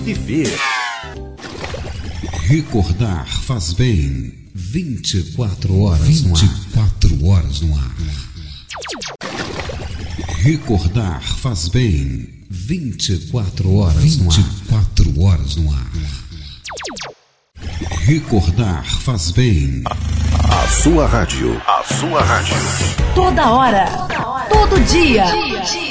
Viver. Recordar faz bem. 24 horas no ar. 24 horas no ar. Recordar faz bem. 24 horas no ar. 24 horas no ar. Recordar faz bem. A sua rádio. A sua rádio. Toda hora. Todo dia.